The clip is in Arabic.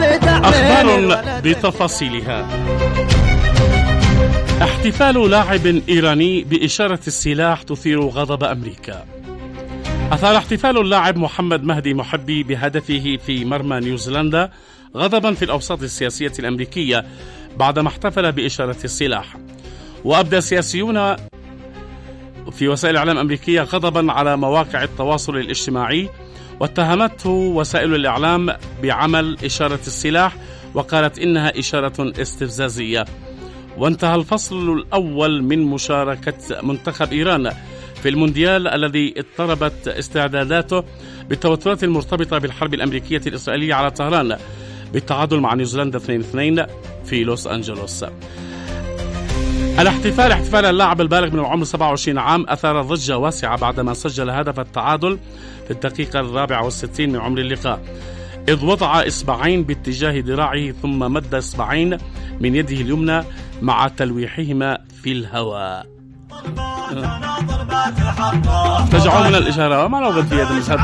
أخبار بتفاصيلها. احتفال لاعب إيراني بإشارة السلاح تثير غضب أمريكا. أثار احتفال اللاعب محمد مهدي محبي بهدفه في مرمى نيوزيلندا غضبا في الأوساط السياسية الأمريكية بعدما احتفل بإشارة السلاح. وأبدى سياسيون في وسائل الإعلام الأمريكية غضبا على مواقع التواصل الاجتماعي، واتهمته وسائل الإعلام بعمل إشارة السلاح وقالت إنها إشارة استفزازية. وانتهى الفصل الأول من مشاركة منتخب إيران في المونديال الذي اضطربت استعداداته بالتوترات المرتبطة بالحرب الأمريكية الإسرائيلية على طهران بالتعادل مع نيوزيلندا 2-2 في لوس أنجلوس. احتفال اللاعب البالغ من العمر 27 عام أثار ضجة واسعة بعدما سجل هدف التعادل في الدقيقة 64 من عمر اللقاء، إذ وضع إصبعين باتجاه ذراعه ثم مد إصبعين من يده اليمنى مع تلويحهما في الهواء. تجعل من الإشارة ما لو في يد المشهد